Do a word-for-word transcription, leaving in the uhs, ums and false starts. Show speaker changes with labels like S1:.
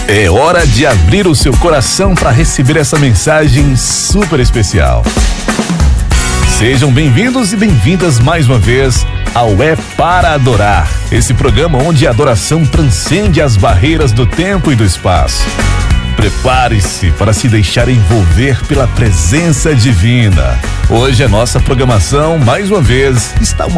S1: É hora de abrir o seu coração para receber essa mensagem super especial. Sejam bem-vindos e bem-vindas mais uma vez ao É Para Adorar, esse programa onde a adoração transcende as barreiras do tempo e do espaço. Prepare-se para se deixar envolver pela presença divina. Hoje a nossa programação, mais uma vez, está uma